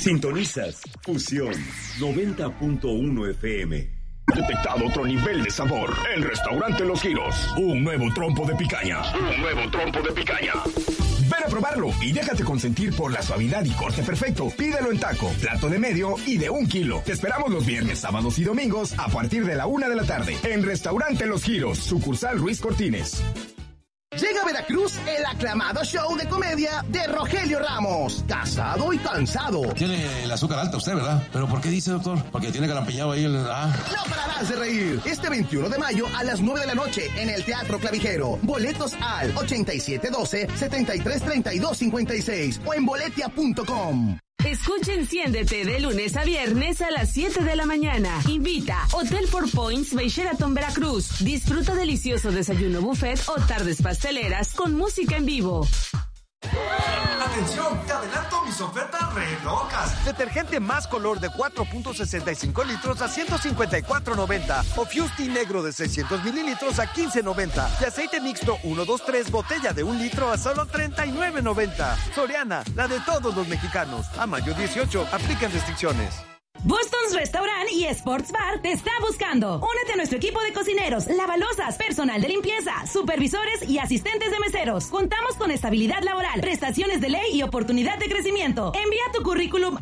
Sintonizas Fusión 90.1 FM. Detectado otro nivel de sabor. El restaurante Los Giros. Un nuevo trompo de picaña. Un nuevo trompo de picaña. Ven a probarlo y déjate consentir por la suavidad y corte perfecto. Pídelo en taco, plato de medio y de 1 kilo. Te esperamos los viernes, sábados y domingos a partir de la 1 de la tarde. En Restaurante Los Giros, sucursal Ruiz Cortines. Llega a Veracruz el aclamado show de comedia de Rogelio Ramos, Casado y Cansado. Tiene el azúcar alta usted, ¿verdad? ¿Pero por qué dice, doctor? Porque tiene carampiñado ahí el... No pararás de reír. Este 21 de mayo a las 9 de la noche en el Teatro Clavijero. Boletos al 8712-733256 o en boletia.com. Escucha Enciéndete de lunes a viernes a las 7 de la mañana. Invita Hotel Four Points by Sheraton Veracruz. Disfruta delicioso desayuno buffet o tardes pasteleras con música en vivo. ¡Atención! ¡Te adelanto mis ofertas re locas! Detergente más color de 4.65 litros a $154.90. O Fusti negro de 600 mililitros a $15.90. Y aceite mixto 123 botella de 1 litro a solo $39.90. Soriana, la de todos los mexicanos. A mayo 18, aplican restricciones. Boston's Restaurant y Sports Bar te está buscando. Únete a nuestro equipo de cocineros, lavalosas, personal de limpieza, supervisores y asistentes de meseros. Contamos con estabilidad laboral, prestaciones de ley y oportunidad de crecimiento. Envía tu currículum